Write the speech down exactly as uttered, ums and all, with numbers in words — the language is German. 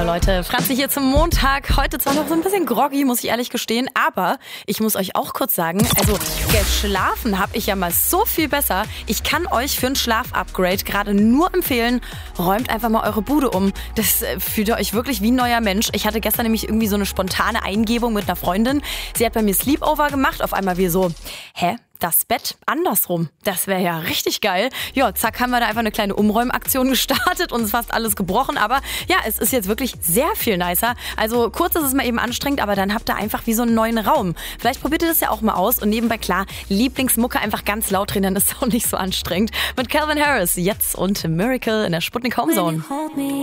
Hallo Leute, Franzi hier zum Montag. Heute zwar noch so ein bisschen groggy, muss ich ehrlich gestehen, aber ich muss euch auch kurz sagen, also geschlafen habe ich ja mal so viel besser. Ich kann euch für ein Schlaf-Upgrade gerade nur empfehlen, räumt einfach mal eure Bude um. Das äh, fühlt ihr euch wirklich wie ein neuer Mensch. Ich hatte gestern nämlich irgendwie so eine spontane Eingebung mit einer Freundin. Sie hat bei mir Sleepover gemacht, auf einmal wir so, hä? Das Bett andersrum. Das wäre ja richtig geil. Ja, zack, haben wir da einfach eine kleine Umräumaktion gestartet und es ist fast alles gebrochen. Aber ja, es ist jetzt wirklich sehr viel nicer. Also kurz ist es mal eben anstrengend, aber dann habt ihr einfach wie so einen neuen Raum. Vielleicht probiert ihr das ja auch mal aus und nebenbei, klar, Lieblingsmucke einfach ganz laut drehen, dann ist es auch nicht so anstrengend. Mit Calvin Harris jetzt und Miracle in der Sputnik Home Zone.